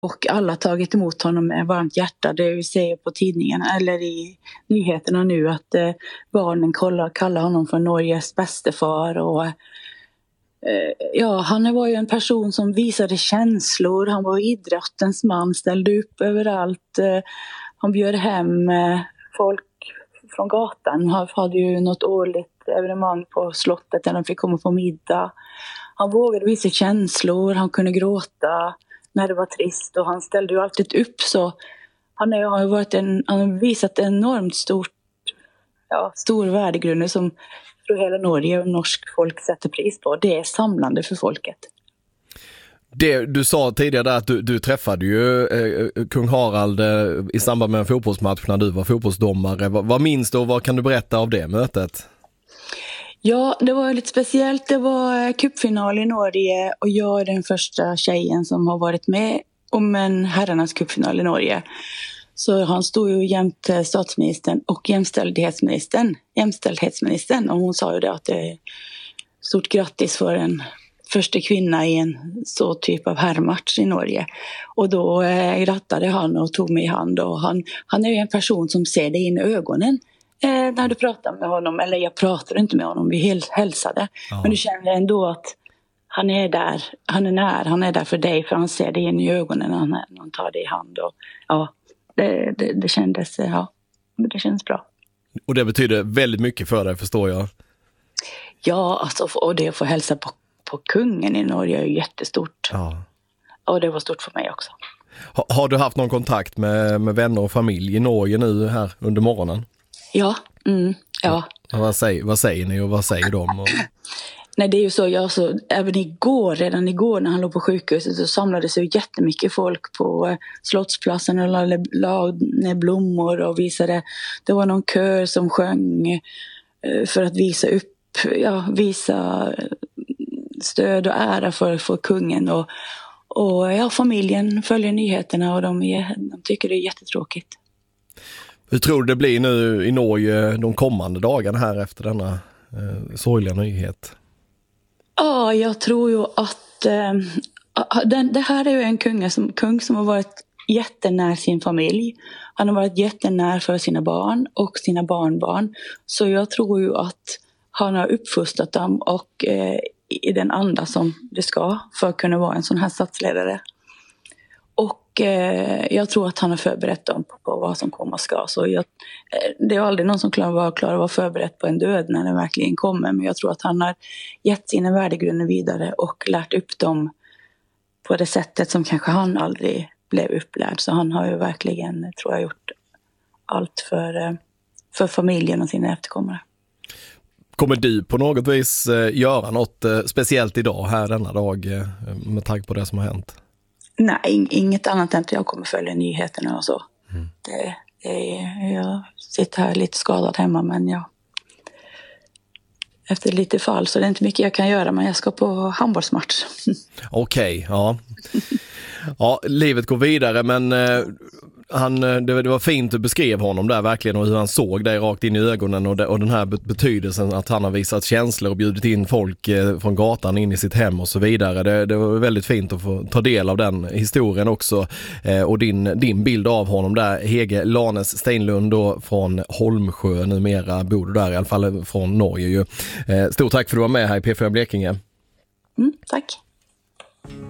Och alla har tagit emot honom med varmt hjärta. Det vi ser på tidningarna eller i nyheterna nu att barnen kallar honom för Norges bäste far. Och, han var ju en person som visade känslor. Han var idrottens man, ställde upp överallt. Han bjöd hem folk från gatan. Han hade ju något årligt evenemang på slottet där de fick komma på middag. Han vågade visa känslor, han kunde gråta när det var trist och han ställde ju alltid upp. Så han har visat enormt stor värdegrund som för hela Norge och norsk folk sätter pris på. Det är samlande för folket. Du sa tidigare där att du träffade ju kung Harald i samband med en fotbollsmatch när du var fotbollsdomare. Vad minns du och vad kan du berätta av det mötet? Ja, det var lite speciellt. Det var cupfinal i Norge och jag är den första tjejen som har varit med om en herrarnas cupfinal i Norge. Så han stod ju jämte statsministern och jämställdhetsministern. Och hon sa ju det att det är stort grattis för en första kvinna i en så typ av herrmatch i Norge. Och då grattade han och tog mig i hand. Och han är ju en person som ser dig in i ögonen när du pratar med honom. Eller jag pratade inte med honom, vi hälsade. Ja. Men du känner ändå att han är där, han är där för dig. För han ser dig in i ögonen när han tar dig i hand. Och, det kändes, det känns bra. Och det betyder väldigt mycket för dig, förstår jag. Ja, alltså, och det att få hälsa på kungen i Norge är ju jättestort. Ja. Och det var stort för mig också. Har du haft någon kontakt med vänner och familj i Norge nu här under morgonen? Ja. Ja. Vad säger ni och vad säger de? Nej, det är ju så, även redan igår när han låg på sjukhuset så samlades ju jättemycket folk på Slottsplatsen och la ner blommor och visade. Det var någon kör som sjöng för att visa stöd och ära för kungen och familjen följer nyheterna och de tycker det är jättetråkigt. Hur tror du det blir nu i Norge de kommande dagarna här efter denna sorgliga nyhet? Ja, jag tror ju att det här är ju en kung som har varit jättenär sin familj. Han har varit jättenär för sina barn och sina barnbarn. Så jag tror ju att han har uppfostrat dem och i den anda som det ska för att kunna vara en sån här statsledare. Och jag tror att han har förberett dem på vad som komma ska. Så det är aldrig någon som klarar att vara förberett på en död när den verkligen kommer. Men jag tror att han har gett sina värdegrunder vidare och lärt upp dem på det sättet som kanske han aldrig blev upplärd. Så han har ju verkligen, tror jag, gjort allt för familjen och sina efterkommare. Kommer du på något vis göra något speciellt idag här denna dag med tanke på det som har hänt? Nej, inget annat än att jag kommer följa nyheterna och så. Jag sitter här lite skadad hemma men efter lite fall så det är inte mycket jag kan göra men jag ska på handbollsmatch. Okej, ja. Ja, livet går vidare men det var fint att beskrev honom där verkligen och hur han såg dig rakt in i ögonen och den här betydelsen att han har visat känslor och bjudit in folk från gatan in i sitt hem och så vidare. Det var väldigt fint att få ta del av den historien också och din bild av honom där. Hege Lanes Steinlund då från Holmsjö, numera bor du där i alla fall från Norge ju. Stort tack för att du var med här i P4 Blekinge. Tack.